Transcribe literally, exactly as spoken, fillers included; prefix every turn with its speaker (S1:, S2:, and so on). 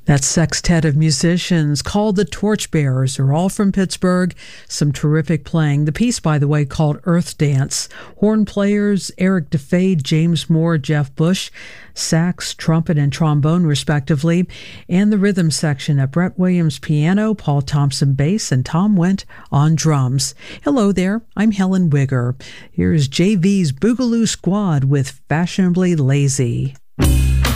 S1: That sextet of musicians called the Torchbearers are all from Pittsburgh. Some terrific playing. The piece, by the way, called Earth Dance. Horn players Eric DeFade, James Moore, Jeff Bush, sax, trumpet, and trombone, respectively. And the rhythm section at Brett Williams piano, Paul Thompson bass, and Tom Wendt on drums. Hello there, I'm Helen Wigger. Here's J V's Boogaloo Squad with Fashionably Lazy.